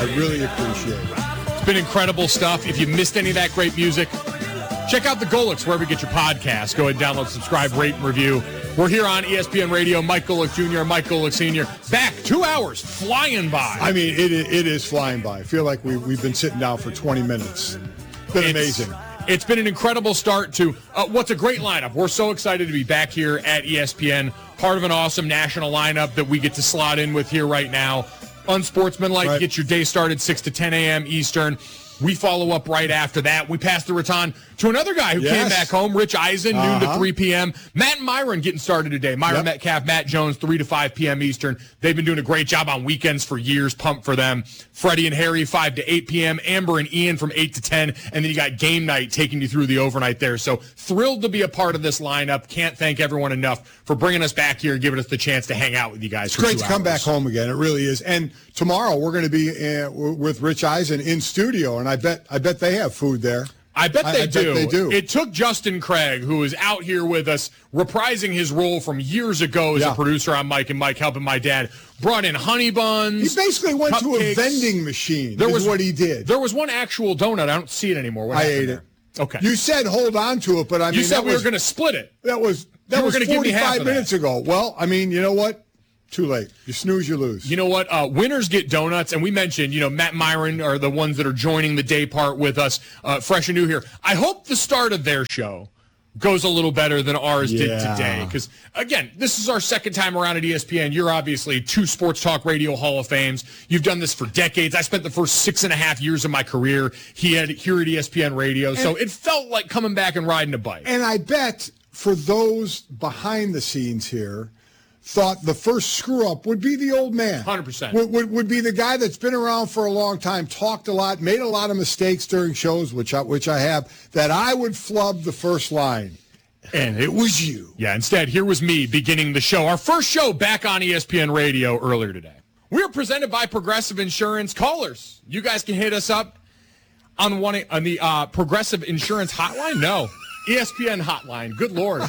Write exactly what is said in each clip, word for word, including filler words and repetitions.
I really appreciate it. It's been incredible stuff. If you missed any of that great music, check out the Golics wherever you get your podcasts. Go ahead and download, subscribe, rate, and review. We're here on E S P N Radio. Mike Golic Junior, Mike Golic Senior Back two hours, flying by. I mean, it it is flying by. I feel like we, we've been sitting down for twenty minutes. It's been It's- amazing. It's been an incredible start to uh, what's a great lineup. We're so excited to be back here at E S P N, part of an awesome national lineup that we get to slot in with here right now. Unsportsmanlike, Right. get your day started six to ten a.m. Eastern. We follow up right after that. We pass the baton to another guy who Yes. came back home, Rich Eisen, noon to Uh-huh. three p.m. Matt and Myron getting started today. Myron Yep. Metcalf, Matt Jones, three to five p.m. Eastern. They've been doing a great job on weekends for years. Pumped for them. Freddie and Harry, five to eight p.m. Amber and Ian from eight to ten. And then you got game night taking you through the overnight there. So thrilled to be a part of this lineup. Can't thank everyone enough for bringing us back here and giving us the chance to hang out with you guys. It's for great two to come hours. back home again. It really is. And tomorrow we're going to be uh, with Rich Eisen in studio, and I bet I bet they have food there. I bet I- they I bet do. they do. It took Justin Craig, who is out here with us, reprising his role from years ago as Yeah. a producer on Mike and Mike, helping my dad, brought in honey buns. He basically went to a cupcakes. vending machine. There is was what he did. There was one actual donut. I don't see it anymore. What I happened ate there? it. Okay. You said hold on to it, but I mean You said that we was, were going to split it. That was that You were was gonna give me half forty-five of that. minutes ago. Well, I mean, you know what? Too late. You snooze, you lose. You know what? Uh, winners get donuts, and we mentioned, you know, Matt and Myron are the ones that are joining the day part with us, uh, fresh and new here. I hope the start of their show goes a little better than ours did Yeah. today. Because, again, this is our second time around at E S P N. You're obviously two Sports Talk Radio Hall of Fames. You've done this for decades. I spent the first six and a half years of my career he had here at E S P N Radio. So it felt like coming back and riding a bike. And I bet for those behind the scenes here, thought the first screw-up would be the old man. one hundred percent. Would, would, would be the guy that's been around for a long time, talked a lot, made a lot of mistakes during shows, which I, which I have, that I would flub the first line. And it was you. Yeah, instead, here was me beginning the show. Our first show back on E S P N Radio earlier today. We are presented by Progressive Insurance. Callers, you guys can hit us up on one on the uh, Progressive Insurance hotline. No, E S P N hotline. Good Lord.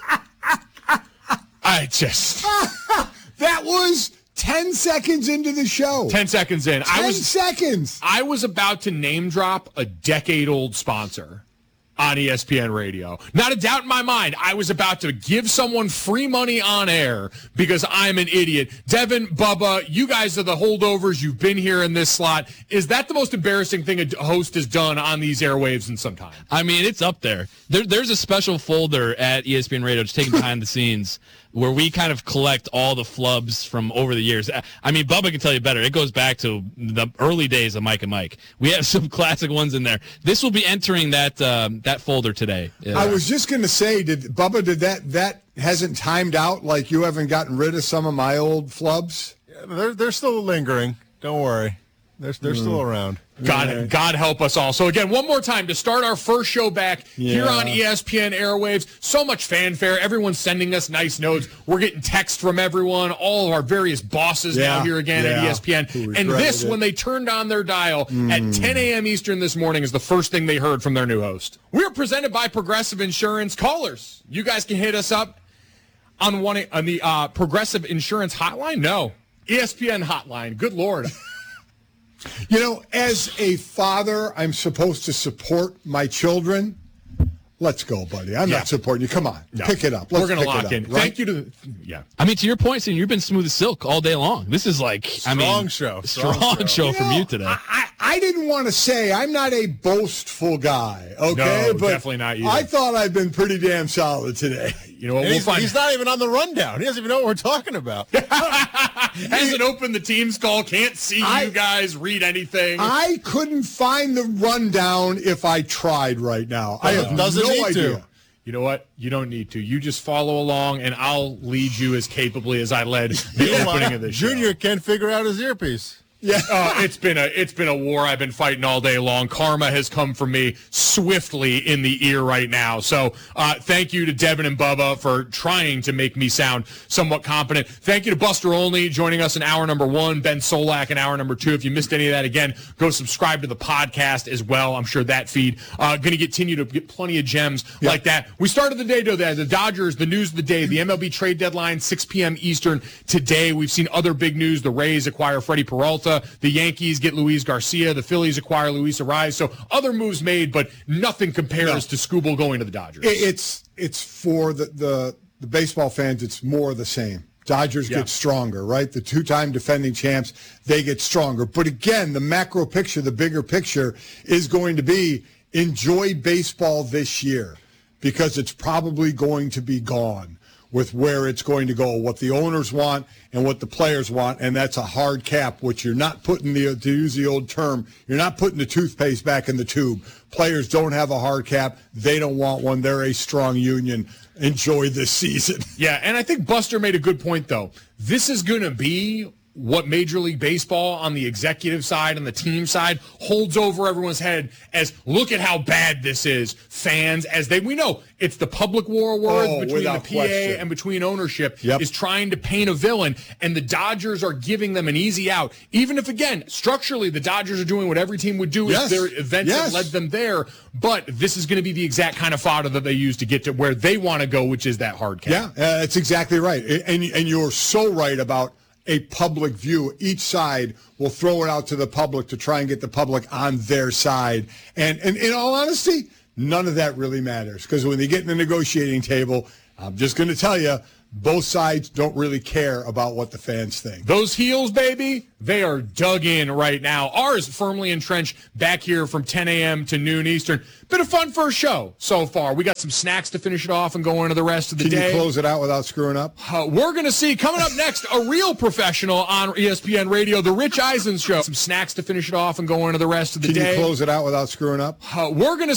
I just That was ten seconds into the show. ten seconds in. Ten I was seconds. I was about to name drop a decade-old sponsor on E S P N Radio. Not a doubt in my mind, I was about to give someone free money on air because I'm an idiot. Devin, Bubba, you guys are the holdovers. You've been here in this slot. Is that the most embarrassing thing a host has done on these airwaves in some time? I mean, it's up there. there. There's a special folder at E S P N Radio just taking behind the scenes where we kind of collect all the flubs from over the years. I mean, Bubba can tell you better. It goes back to the early days of Mike and Mike. We have some classic ones in there. This will be entering that um, that folder today. Yeah. I was just going to say, did Bubba, did that, that hasn't timed out like you haven't gotten rid of some of my old flubs? Yeah, they're they're still lingering. Don't worry, they're they're Mm. still around. God, God help us all. So again, one more time to start our first show back here Yeah. on E S P N airwaves. So much fanfare. Everyone's sending us nice notes. We're getting text from everyone. All of our various bosses now Yeah, here again at yeah. E S P N. Who And regretted this, it. when they turned on their dial Mm. at ten a.m. Eastern this morning, is the first thing they heard from their new host. We're presented by Progressive Insurance. Callers, you guys can hit us up on one on the uh, Progressive Insurance hotline. No, E S P N hotline. Good Lord. You know, as a father, I'm supposed to support my children. Let's go, buddy. I'm Yeah. not supporting you. Come on. No. Pick it up. Let's We're going to pick it lock up, in. right? Thank you to the, yeah. I mean, to your point, Senior, you've been smooth as silk all day long. This is like, I mean, Strong show. Strong, Strong show, show. from know, you today. I, I, I didn't want to say I'm not a boastful guy, okay? No, but definitely not either. I thought I'd been pretty damn solid today. You know what? And We'll he's, find. he's not even on the rundown. He doesn't even know what we're talking about. Hasn't opened the Teams call. Can't see I- you guys. Read anything. I couldn't find the rundown if I tried right now. I have Doesn't no need idea. to. You know what? You don't need to. You just follow along, and I'll lead you as capably as I led the opening of the show. Junior can't figure out his earpiece. Yeah. Uh, it's been a it's been a war I've been fighting all day long. Karma has come for me swiftly in the ear right now. So uh, thank you to Devin and Bubba for trying to make me sound somewhat competent. Thank you to Buster Olney joining us in hour number one, Ben Solak in hour number two. If you missed any of that, again, go subscribe to the podcast as well. I'm sure that feed uh, going to continue to get plenty of gems Yeah. like that. We started the day though. The Dodgers, the news of the day, the M L B trade deadline, six p.m. Eastern today. We've seen other big news. The Rays acquire Freddie Peralta Peralta. The Yankees get Luis Garcia. The Phillies acquire Luis Ariz. So other moves made, but nothing compares No. to Skubal going to the Dodgers. It- It's it's for the, the, the baseball fans, it's more of the same. Dodgers Yeah. get stronger, right? The two-time defending champs, they get stronger. But again, the macro picture, the bigger picture is going to be enjoy baseball this year because it's probably going to be gone with where it's going to go, what the owners want and what the players want, and that's a hard cap, which you're not putting the, to use the old term, you're not putting the toothpaste back in the tube. Players don't have a hard cap. They don't want one. They're a strong union. Enjoy this season. Yeah, and I think Buster made a good point, though. This is going to be what Major League Baseball on the executive side and the team side holds over everyone's head as look at how bad this is. Fans, as they we know, it's the public war of words Oh, between the without P A question. and between ownership Yep. is trying to paint a villain, and the Dodgers are giving them an easy out. Even if, again, structurally, the Dodgers are doing what every team would do Yes. if their events Yes. have led them there. But this is going to be the exact kind of fodder that they use to get to where they want to go, which is that hard cap. Yeah, uh, that's exactly right. And, and you're so right about a public view. Each side will throw it out to the public to try and get the public on their side. And, and in all honesty, none of that really matters because when they get in the negotiating table, I'm just going to tell you, both sides don't really care about what the fans think. Those heels, baby, they are dug in right now. Ours firmly entrenched back here from ten a.m. to noon Eastern. Been a fun first show so far. We got some snacks to finish it off and go into the rest of the Can day. you close it out without screwing up? Uh, we're going to see, coming up next, a real professional on E S P N Radio, The Rich Eisen Show. Some snacks to finish it off and go into the rest of the Can day. you close it out without screwing up? Uh, we're going to